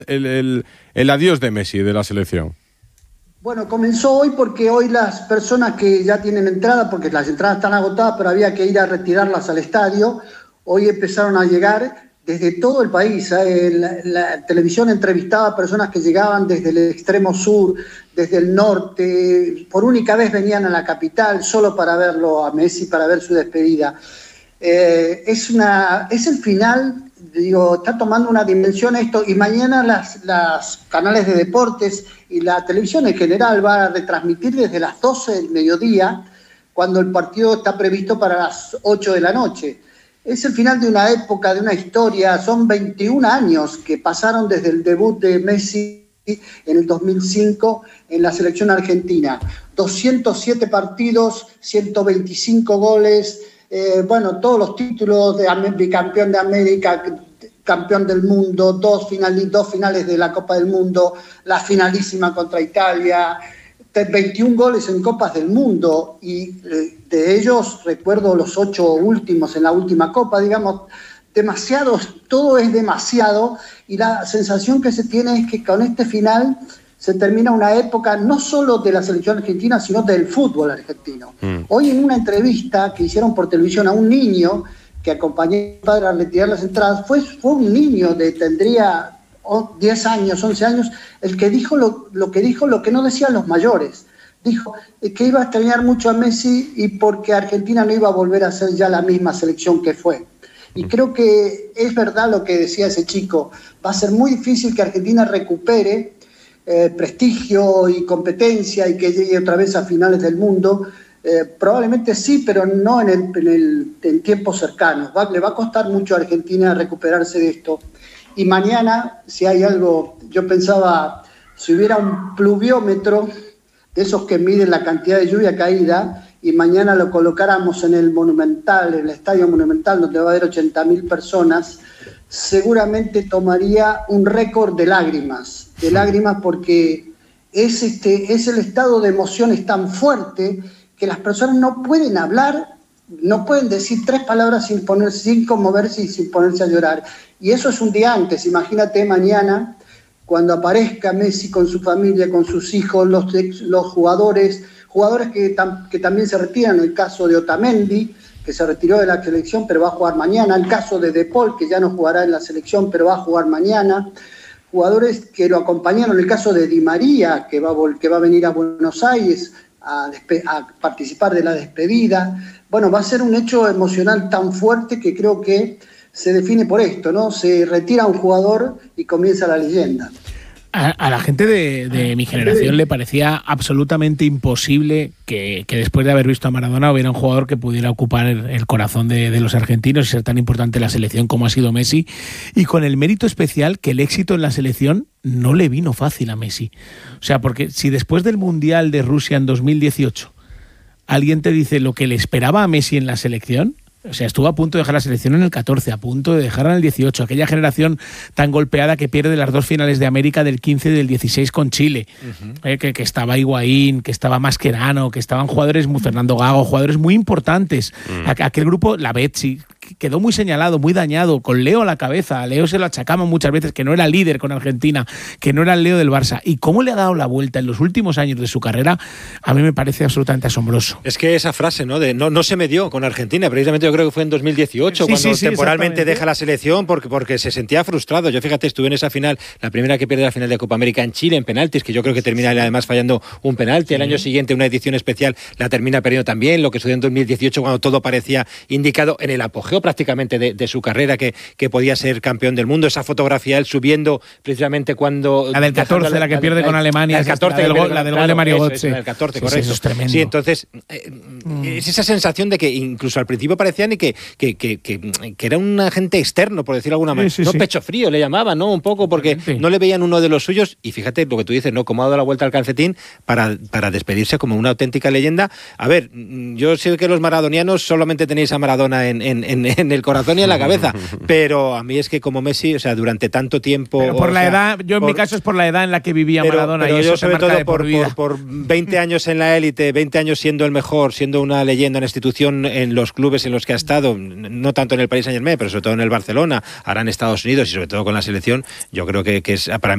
el adiós de Messi de la selección? Bueno, comenzó hoy porque hoy las personas que ya tienen entrada, porque las entradas están agotadas, pero había que ir a retirarlas al estadio, hoy empezaron a llegar desde todo el país. La televisión entrevistaba a personas que llegaban desde el extremo sur, desde el norte, por única vez venían a la capital solo para verlo a Messi, para ver su despedida. Es el final, digo, está tomando una dimensión esto, y mañana las canales de deportes y la televisión en general va a retransmitir desde las 12 del mediodía, cuando el partido está previsto para las 8 de la noche. Es el final de una época, de una historia. Son 21 años que pasaron desde el debut de Messi en el 2005 en la selección argentina. 207 partidos, 125 goles, todos los títulos de bicampeón de América, campeón del mundo, dos finales de la Copa del Mundo, la finalísima contra Italia, 21 goles en Copas del Mundo, y de ellos recuerdo los 8 últimos en la última Copa, digamos, demasiados, todo es demasiado, y la sensación que se tiene es que con este final se termina una época no solo de la selección argentina, sino del fútbol argentino. Hoy en una entrevista que hicieron por televisión a un niño que acompañó a su padre a retirar las entradas, fue un niño tendría 10 años, 11 años, el que dijo lo que no decían los mayores. Dijo que iba a extrañar mucho a Messi y porque Argentina no iba a volver a ser ya la misma selección que fue. Y creo que es verdad lo que decía ese chico. Va a ser muy difícil que Argentina recupere prestigio y competencia y que llegue otra vez a finales del mundo. Probablemente sí, pero no en tiempos cercanos. Le va a costar mucho a Argentina recuperarse de esto. Y mañana, si hay algo, yo pensaba, si hubiera un pluviómetro de esos que miden la cantidad de lluvia caída, y mañana lo colocáramos en el Monumental, en el Estadio Monumental, donde va a haber 80.000 personas, seguramente tomaría un récord de lágrimas porque es el estado de emoción es tan fuerte que las personas no pueden hablar, no pueden decir 3 palabras sin conmoverse y sin ponerse a llorar. Y eso es un día antes. Imagínate mañana, cuando aparezca Messi con su familia, con sus hijos, los jugadores que también se retiran. El caso de Otamendi, que se retiró de la selección, pero va a jugar mañana. El caso de De Paul, que ya no jugará en la selección, pero va a jugar mañana. Jugadores que lo acompañaron. El caso de Di María, que va a venir a Buenos Aires a participar de la despedida. Bueno, va a ser un hecho emocional tan fuerte que creo que se define por esto, ¿no? Se retira un jugador y comienza la leyenda. A la gente de mi generación le parecía absolutamente imposible que después de haber visto a Maradona hubiera un jugador que pudiera ocupar el corazón de los argentinos y ser tan importante en la selección como ha sido Messi, y con el mérito especial que el éxito en la selección no le vino fácil a Messi. O sea, porque si después del Mundial de Rusia en 2018 alguien te dice lo que le esperaba a Messi en la selección, o sea, estuvo a punto de dejar la selección en el 14, a punto de dejarla en el 18. Aquella generación tan golpeada que pierde las 2 finales de América del 15 y del 16 con Chile. Que estaba Higuaín, que estaba Mascherano, que estaban jugadores, Fernando Gago, jugadores muy importantes. Aquel grupo, la Betsy, quedó muy señalado, muy dañado, con Leo a la cabeza. A Leo se lo achacamos muchas veces, que no era líder con Argentina, que no era el Leo del Barça. Y cómo le ha dado la vuelta en los últimos años de su carrera, a mí me parece absolutamente asombroso. Es que esa frase, ¿no? De no se me dio con Argentina, precisamente yo creo que fue en 2018, cuando temporalmente deja la selección porque se sentía frustrado. Yo, fíjate, estuve en esa final, la primera que pierde la final de Copa América en Chile, en penaltis, que yo creo que termina además fallando un penalti. El año siguiente, una edición especial, la termina perdiendo también, lo que sucedió en 2018, cuando todo parecía indicado en el apogeo prácticamente de su carrera, que podía ser campeón del mundo. Esa fotografía, él subiendo precisamente cuando... La del 14, la que pierde con Alemania. El 14, la del gol de Mario Götze. El 14, correcto. Eso es tremendo. Sí, entonces, es esa sensación de que incluso al principio parecía que era un agente externo, por decirlo de alguna manera. No, pecho frío le llamaban, ¿no? Un poco, porque no le veían uno de los suyos. Y fíjate lo que tú dices, ¿no? Cómo ha dado la vuelta al calcetín para despedirse como una auténtica leyenda. A ver, yo sé que los maradonianos solamente tenéis a Maradona en el corazón y en la cabeza, pero a mí es que como Messi, o sea, durante tanto tiempo... Pero por la edad, yo en mi caso es por la edad en la que vivía Maradona, y eso yo sobre todo por por 20 años en la élite, 20 años siendo el mejor, siendo una leyenda en la institución, en los clubes en los que ha estado, no tanto en el Paris Saint-Germain, pero sobre todo en el Barcelona, ahora en Estados Unidos y sobre todo con la selección, yo creo que es para mí